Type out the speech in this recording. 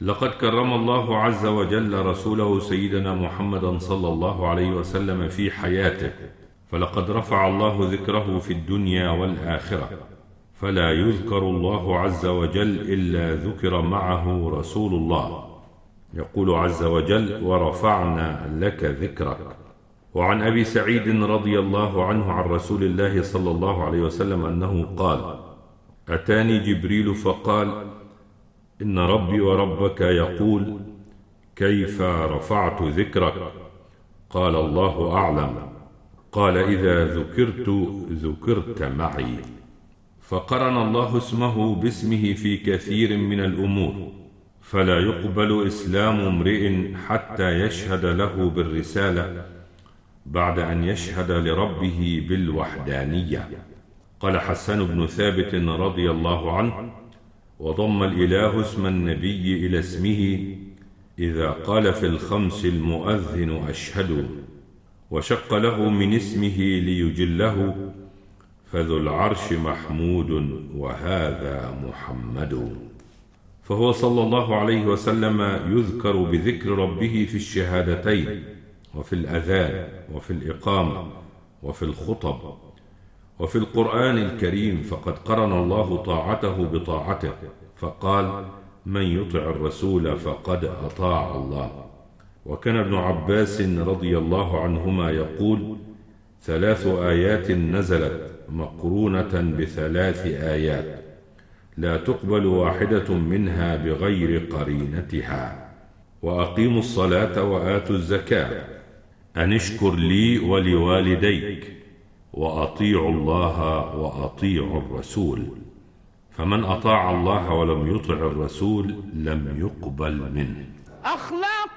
لقد كرم الله عز وجل رسوله سيدنا محمدا صلى الله عليه وسلم في حياته، فلقد رفع الله ذكره في الدنيا والآخرة، فلا يذكر الله عز وجل إلا ذكر معه رسول الله. يقول عز وجل: ورفعنا لك ذكرك. وعن أبي سعيد رضي الله عنه عن رسول الله صلى الله عليه وسلم أنه قال: أتاني جبريل فقال: إن ربي وربك يقول: كيف رفعت ذكرك؟ قال: الله أعلم. قال: إذا ذكرت ذكرت معي. فقرن الله اسمه باسمه في كثير من الأمور، فلا يقبل إسلام امرئ حتى يشهد له بالرسالة بعد أن يشهد لربه بالوحدانية. قال حسان بن ثابت رضي الله عنه: وضم الإله اسم النبي إلى اسمه إذا قال في الخمس المؤذن أشهد، وشق له من اسمه ليجله، فذو العرش محمود وهذا محمد. فهو صلى الله عليه وسلم يذكر بذكر ربه في الشهادتين، وفي الأذان، وفي الإقامة، وفي الخطب، وفي القرآن الكريم، فقد قرن الله طاعته بطاعته، فقال: من يطع الرسول فقد أطاع الله. وكان ابن عباس رضي الله عنهما يقول: 3 آيات نزلت مقرونة ب3 آيات لا تقبل واحدة منها بغير قرينتها: وأقيموا الصلاة وآتوا الزكاة، أن اشكر لي ولوالديك، وأطيعوا الله وأطيعوا الرسول. فمن أطاع الله ولم يطع الرسول لم يقبل منه.